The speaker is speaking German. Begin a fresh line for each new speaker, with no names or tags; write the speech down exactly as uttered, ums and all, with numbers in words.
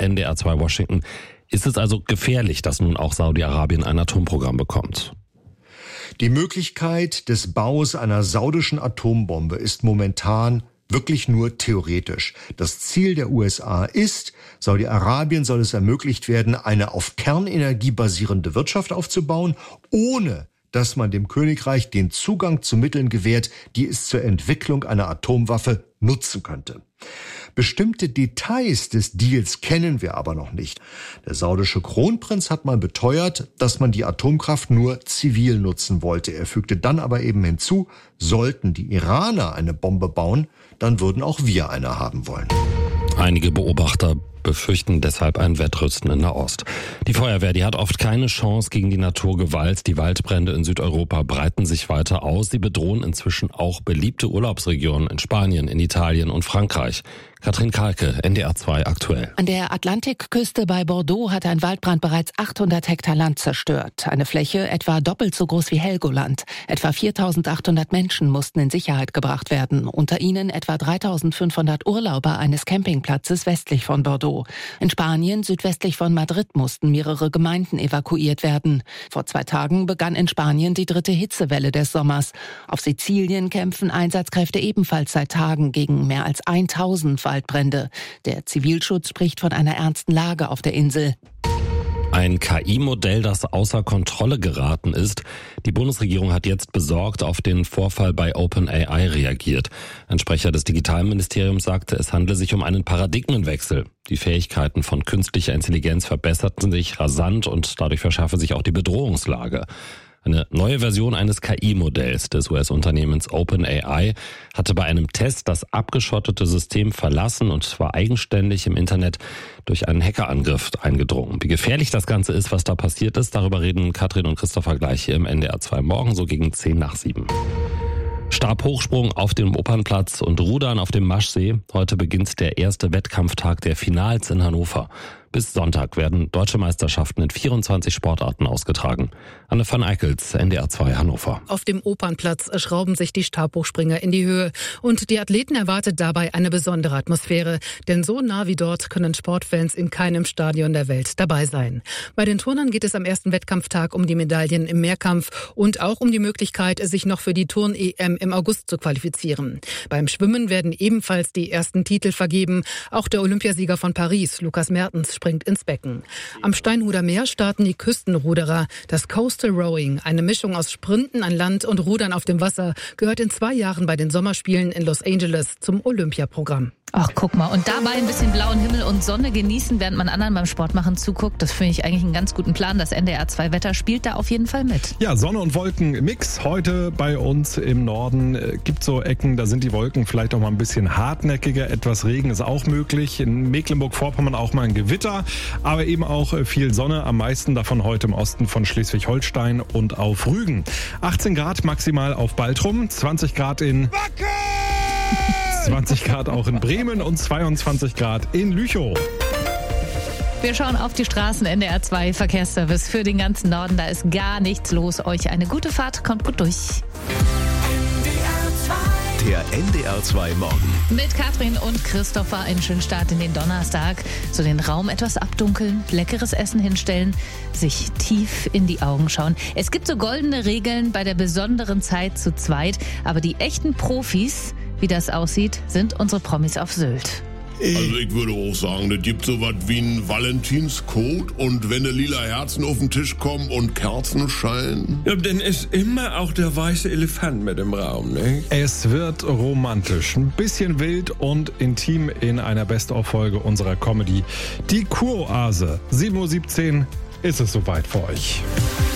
N D R zwei Washington. Ist es also gefährlich, dass nun auch Saudi-Arabien ein Atomprogramm bekommt?
Die Möglichkeit des Baus einer saudischen Atombombe ist momentan wirklich nur theoretisch. Das Ziel der U S A ist, Saudi-Arabien soll es ermöglicht werden, eine auf Kernenergie basierende Wirtschaft aufzubauen, ohne dass man dem Königreich den Zugang zu Mitteln gewährt, die es zur Entwicklung einer Atomwaffe nutzen könnte. Bestimmte Details des Deals kennen wir aber noch nicht. Der saudische Kronprinz hat mal beteuert, dass man die Atomkraft nur zivil nutzen wollte. Er fügte dann aber eben hinzu, sollten die Iraner eine Bombe bauen, dann würden auch wir eine haben wollen.
Einige Beobachter befürchten deshalb ein Wettrüsten in Nahost. Die Feuerwehr, die hat oft keine Chance gegen die Naturgewalt. Die Waldbrände in Südeuropa breiten sich weiter aus. Sie bedrohen inzwischen auch beliebte Urlaubsregionen in Spanien, in Italien und Frankreich. Katrin Kalke, N D R zwei aktuell.
An der Atlantikküste bei Bordeaux hat ein Waldbrand bereits achthundert Hektar Land zerstört. Eine Fläche etwa doppelt so groß wie Helgoland. Etwa viertausendachthundert Menschen mussten in Sicherheit gebracht werden. Unter ihnen etwa dreitausendfünfhundert Urlauber eines Campingplatzes westlich von Bordeaux. In Spanien, südwestlich von Madrid, mussten mehrere Gemeinden evakuiert werden. Vor zwei Tagen begann in Spanien die dritte Hitzewelle des Sommers. Auf Sizilien kämpfen Einsatzkräfte ebenfalls seit Tagen gegen mehr als tausend Waldbrände. Der Zivilschutz spricht von einer ernsten Lage auf der Insel.
Ein K I-Modell, das außer Kontrolle geraten ist. Die Bundesregierung hat jetzt besorgt auf den Vorfall bei OpenAI reagiert. Ein Sprecher des Digitalministeriums sagte, es handle sich um einen Paradigmenwechsel. Die Fähigkeiten von künstlicher Intelligenz verbesserten sich rasant und dadurch verschärfe sich auch die Bedrohungslage. Eine neue Version eines K I-Modells des U S-Unternehmens OpenAI hatte bei einem Test das abgeschottete System verlassen und war eigenständig im Internet durch einen Hackerangriff eingedrungen. Wie gefährlich das Ganze ist, was da passiert ist, darüber reden Katrin und Christopher gleich hier im N D R zwei morgen, so gegen zehn nach sieben. Stabhochsprung auf dem Opernplatz und Rudern auf dem Maschsee. Heute beginnt der erste Wettkampftag der Finals in Hannover. Bis Sonntag werden deutsche Meisterschaften in vierundzwanzig Sportarten ausgetragen. Anne van Eickels, N D R zwei Hannover.
Auf dem Opernplatz schrauben sich die Stabhochspringer in die Höhe. Und die Athleten erwartet dabei eine besondere Atmosphäre. Denn so nah wie dort können Sportfans in keinem Stadion der Welt dabei sein. Bei den Turnern geht es am ersten Wettkampftag um die Medaillen im Mehrkampf und auch um die Möglichkeit, sich noch für die Turn-E M im August zu qualifizieren. Beim Schwimmen werden ebenfalls die ersten Titel vergeben. Auch der Olympiasieger von Paris, Lukas Mertens, springt ins Becken. Am Steinhuder Meer starten die Küstenruderer. Das Coastal Rowing, eine Mischung aus Sprinten an Land und Rudern auf dem Wasser, gehört in zwei Jahren bei den Sommerspielen in Los Angeles zum Olympiaprogramm.
Ach, guck mal. Und dabei ein bisschen blauen Himmel und Sonne genießen, während man anderen beim Sportmachen zuguckt. Das finde ich eigentlich einen ganz guten Plan. Das N D R zwei Wetter spielt da auf jeden Fall mit.
Ja, Sonne und Wolken Mix heute bei uns im Norden. Gibt so Ecken, da sind die Wolken vielleicht auch mal ein bisschen hartnäckiger. Etwas Regen ist auch möglich. In Mecklenburg-Vorpommern auch mal ein Gewitter. Aber eben auch viel Sonne. Am meisten davon heute im Osten von Schleswig-Holstein und auf Rügen. achtzehn Grad maximal auf Baltrum. zwanzig Grad in... Wacken! zwanzig Grad auch in Bremen und zweiundzwanzig Grad in Lüchow.
Wir schauen auf die Straßen. N D R zwei Verkehrsservice für den ganzen Norden. Da ist gar nichts los. Euch eine gute Fahrt. Kommt gut durch.
Der N D R zwei Morgen.
Mit Katrin und Christopher einen schönen Start in den Donnerstag. So den Raum etwas abdunkeln, leckeres Essen hinstellen, sich tief in die Augen schauen. Es gibt so goldene Regeln bei der besonderen Zeit zu zweit. Aber die echten Profis, wie das aussieht, sind unsere Promis auf Sylt.
Also ich würde auch sagen, das gibt so was wie einen Valentinscode und wenn da lila Herzen auf den Tisch kommen und Kerzen scheinen.
Ja, dann ist immer auch der weiße Elefant mit im Raum, ne?
Es wird romantisch, ein bisschen wild und intim in einer Best-of-Folge unserer Comedy. Die Kuroase. sieben Uhr siebzehn ist es soweit für euch.